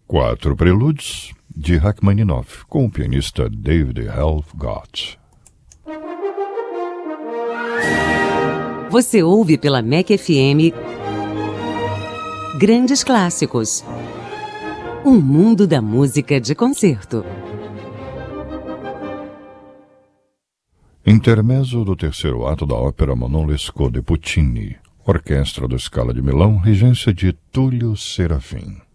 4 Prelúdios de Rachmaninoff, com o pianista David Helfgott. Você ouve pela MEC FM Grandes Clássicos. Um mundo da música de concerto. Intermezzo do terceiro ato da ópera Manon Lescaut de Puccini, Orquestra do Scala de Milão, regência de Túlio Serafim.